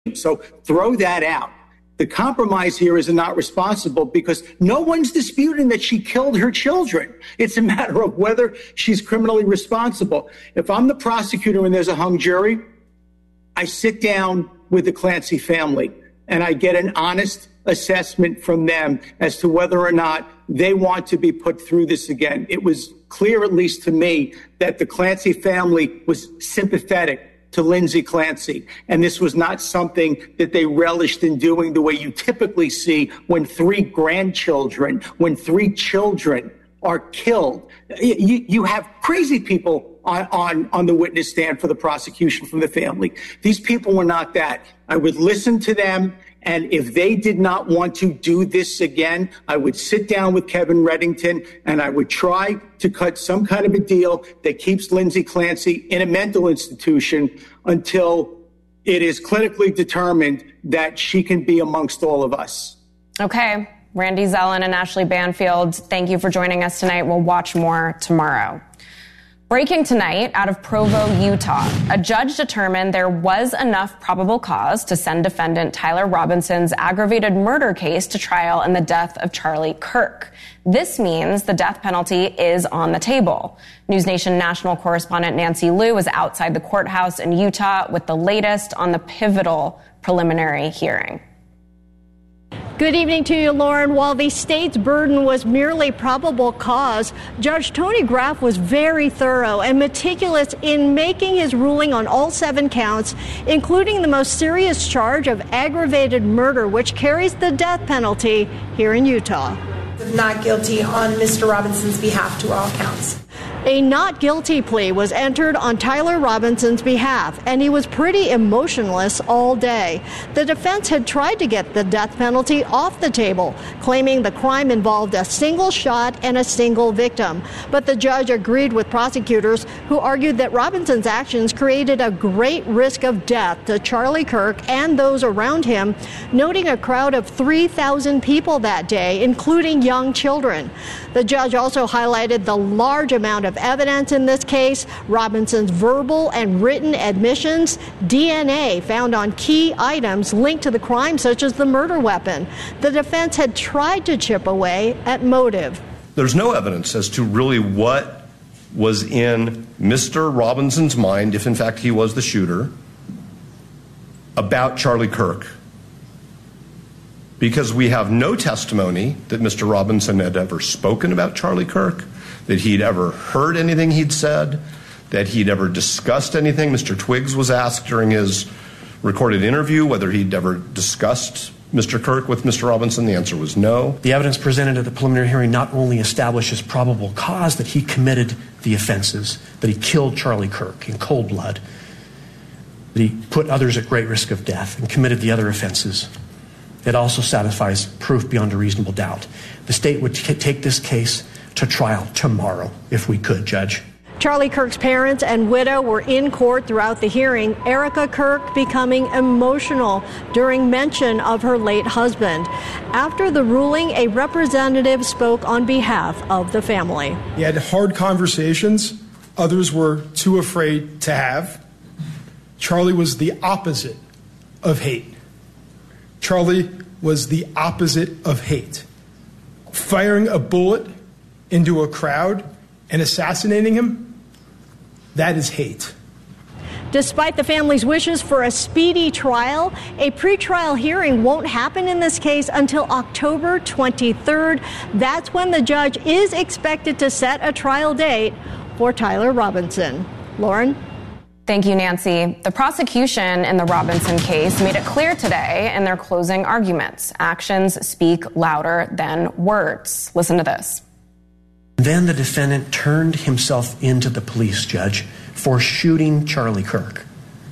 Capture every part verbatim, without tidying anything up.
So throw that out. The compromise here is not responsible because no one's disputing that she killed her children. It's a matter of whether she's criminally responsible. If I'm the prosecutor and there's a hung jury, I sit down with the Clancy family and I get an honest assessment from them as to whether or not they want to be put through this again. It was clear, at least to me, that the Clancy family was sympathetic to Lindsay Clancy. And this was not something that they relished in doing the way you typically see when three grandchildren, when three children are killed. You, you have crazy people on, on, on the witness stand for the prosecution from the family. These people were not that. I would listen to them. And if they did not want to do this again, I would sit down with Kevin Reddington and I would try to cut some kind of a deal that keeps Lindsay Clancy in a mental institution until it is clinically determined that she can be amongst all of us. Okay. Randy Zellin and Ashley Banfield, thank you for joining us tonight. We'll watch more tomorrow. Breaking tonight out of Provo, Utah, a judge determined there was enough probable cause to send defendant Tyler Robinson's aggravated murder case to trial in the death of Charlie Kirk. This means the death penalty is on the table. NewsNation national correspondent Nancy Liu was outside the courthouse in Utah with the latest on the pivotal preliminary hearing. Good evening to you, Lauren. While the state's burden was merely probable cause, Judge Tony Graff was very thorough and meticulous in making his ruling on all seven counts, including the most serious charge of aggravated murder, which carries the death penalty here in Utah. Not guilty on Mister Robinson's behalf to all counts. A not guilty plea was entered on Tyler Robinson's behalf, and he was pretty emotionless all day. The defense had tried to get the death penalty off the table, claiming the crime involved a single shot and a single victim. But the judge agreed with prosecutors who argued that Robinson's actions created a great risk of death to Charlie Kirk and those around him, noting a crowd of three thousand people that day, including young children. The judge also highlighted the large amount of evidence in this case, Robinson's verbal and written admissions, D N A found on key items linked to the crime, such as the murder weapon. The defense had tried to chip away at motive. There's no evidence as to really what was in Mister Robinson's mind, if in fact he was the shooter, about Charlie Kirk. Because we have no testimony that Mister Robinson had ever spoken about Charlie Kirk, that he'd ever heard anything he'd said, that he'd ever discussed anything. Mister Twiggs was asked during his recorded interview whether he'd ever discussed Mister Kirk with Mister Robinson. The answer was no. The evidence presented at the preliminary hearing not only establishes probable cause that he committed the offenses, that he killed Charlie Kirk in cold blood, that he put others at great risk of death and committed the other offenses. It also satisfies proof beyond a reasonable doubt. The state would t- take this case to trial tomorrow, if we could, Judge. Charlie Kirk's parents and widow were in court throughout the hearing, Erica Kirk becoming emotional during mention of her late husband. After the ruling, a representative spoke on behalf of the family. He had hard conversations others were too afraid to have. Charlie was the opposite of hate. Charlie was the opposite of hate. Firing a bullet into a crowd and assassinating him, that is hate. Despite the family's wishes for a speedy trial, a pretrial hearing won't happen in this case until October twenty-third. That's when the judge is expected to set a trial date for Tyler Robinson. Lauren? Thank you, Nancy. The prosecution in the Robinson case made it clear today in their closing arguments. Actions speak louder than words. Listen to this. Then the defendant turned himself into the police, Judge, for shooting Charlie Kirk.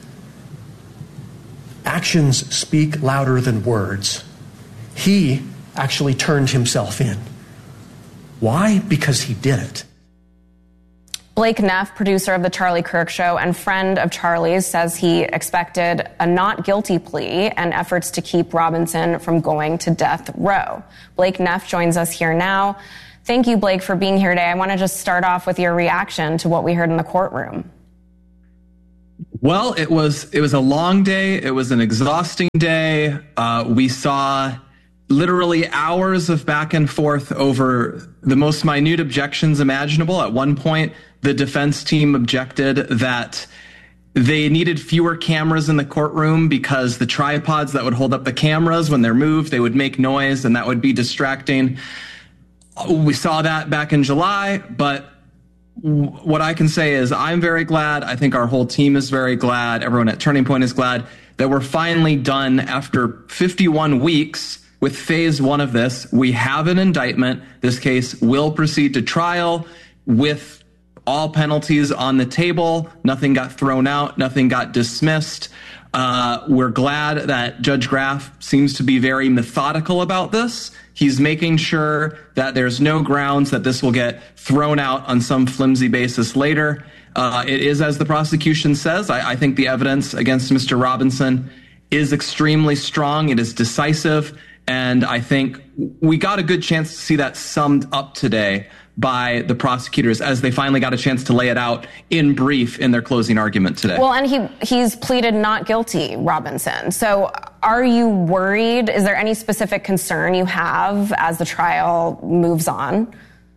Actions speak louder than words. He actually turned himself in. Why? Because he did it. Blake Neff, producer of The Charlie Kirk Show and friend of Charlie's, says he expected a not guilty plea and efforts to keep Robinson from going to death row. Blake Neff joins us here now. Thank you, Blake, for being here today. I want to just start off with your reaction to what we heard in the courtroom. Well, it was it was a long day. It was an exhausting day. Uh, we saw literally hours of back and forth over the most minute objections imaginable. At one point, the defense team objected that they needed fewer cameras in the courtroom because the tripods that would hold up the cameras, when they're moved, they would make noise and that would be distracting. We saw that back in July, but what I can say is I'm very glad. I think our whole team is very glad. Everyone at Turning Point is glad that we're finally done after fifty-one weeks with phase one of this. We have an indictment. This case will proceed to trial with all penalties on the table. Nothing got thrown out. Nothing got dismissed. Uh, we're glad that Judge Graff seems to be very methodical about this. He's making sure that there's no grounds that this will get thrown out on some flimsy basis later. Uh, it is, as the prosecution says, I, I think the evidence against Mister Robinson is extremely strong. It is decisive. And I think we got a good chance to see that summed up today by the prosecutors as they finally got a chance to lay it out in brief in their closing argument today. Well, and he he's pleaded not guilty, Robinson. So are you worried? Is there any specific concern you have as the trial moves on?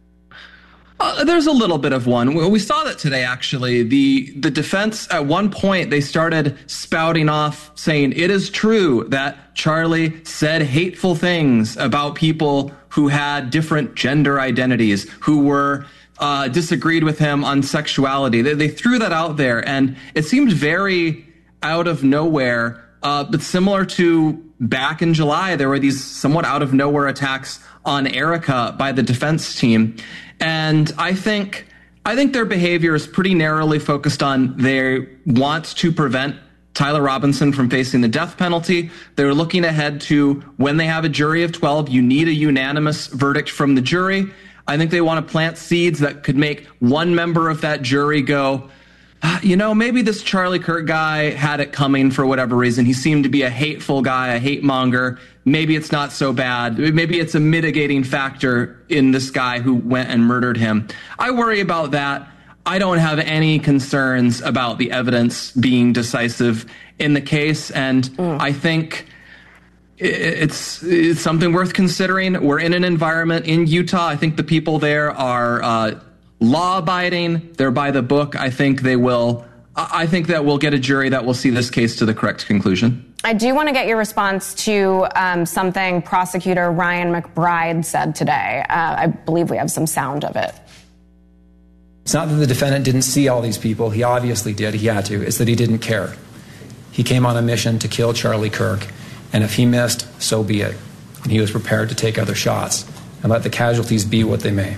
Uh, there's a little bit of one. We saw that today, actually. The the defense, at one point, they started spouting off saying it is true that Charlie said hateful things about people who had different gender identities, who were uh, disagreed with him on sexuality. They, they threw that out there, and it seemed very out of nowhere, uh, but similar to back in July, there were these somewhat out of nowhere attacks on Erica by the defense team. And I think I think their behavior is pretty narrowly focused on they want to prevent Tyler Robinson from facing the death penalty. They're looking ahead to when they have a jury of twelve, you need a unanimous verdict from the jury. I think they want to plant seeds that could make one member of that jury go, you know, maybe this Charlie Kirk guy had it coming for whatever reason. He seemed to be a hateful guy, a hate monger. Maybe it's not so bad. Maybe it's a mitigating factor in this guy who went and murdered him. I worry about that. I don't have any concerns about the evidence being decisive in the case. And mm. I think it's, it's something worth considering. We're in an environment in Utah. I think the people there are uh, law-abiding. They're by the book. I think they will. I think that we'll get a jury that will see this case to the correct conclusion. I do want to get your response to um, something prosecutor Ryan McBride said today. Uh, I believe we have some sound of it. It's not that the defendant didn't see all these people. He obviously did. He had to. It's that he didn't care. He came on a mission to kill Charlie Kirk, and if he missed, so be it. And he was prepared to take other shots and let the casualties be what they may.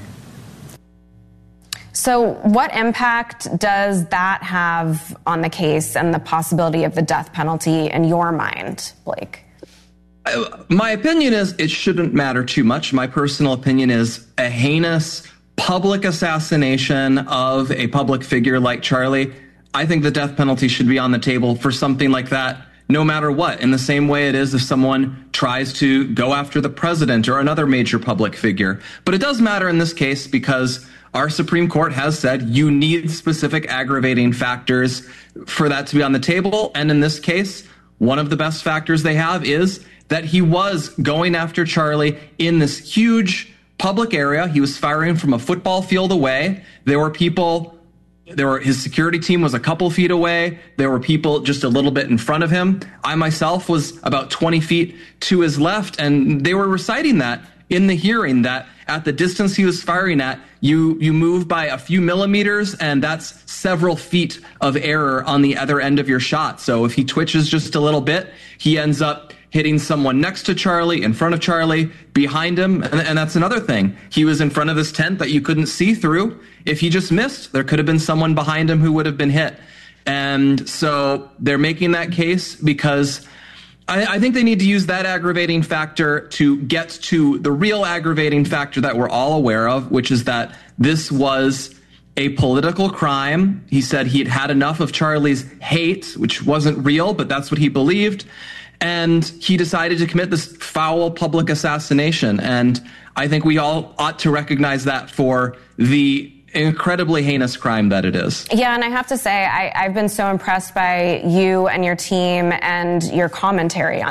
So what impact does that have on the case and the possibility of the death penalty in your mind, Blake? My opinion is it shouldn't matter too much. My personal opinion is a heinous public assassination of a public figure like Charlie. I think the death penalty should be on the table for something like that, no matter what, in the same way it is if someone tries to go after the president or another major public figure. But it does matter in this case because our Supreme Court has said you need specific aggravating factors for that to be on the table. And in this case, one of the best factors they have is that he was going after Charlie in this huge public area. He was firing from a football field away. There were people, there were his security team was a couple feet away. There were people just a little bit in front of him. I myself was about twenty feet to his left, and they were reciting that in the hearing, that at the distance he was firing at, you you move by a few millimeters, and that's several feet of error on the other end of your shot. So if he twitches just a little bit, he ends up hitting someone next to Charlie, in front of Charlie, behind him. And, and that's another thing. He was in front of this tent that you couldn't see through. If he just missed, there could have been someone behind him who would have been hit. And so they're making that case because I, I think they need to use that aggravating factor to get to the real aggravating factor that we're all aware of, which is that this was a political crime. He said he had had enough of Charlie's hate, which wasn't real, but that's what he believed. And he decided to commit this foul public assassination. And I think we all ought to recognize that for the incredibly heinous crime that it is. Yeah, and I have to say, I, I've been so impressed by you and your team and your commentary on